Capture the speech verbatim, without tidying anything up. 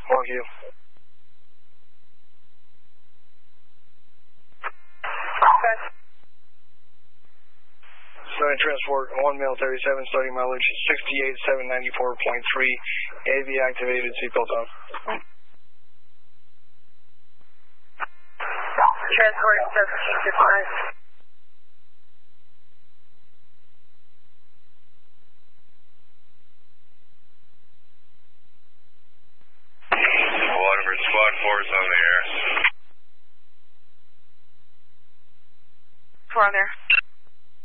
Fuck you. Okay. Starting transport, one male thirty-seven, starting mileage sixty-eight seven ninety-four point three. A V activated, seatbelt on. Transport seventeen fifty-nine. Waterford Squad four is on the air. Four on there.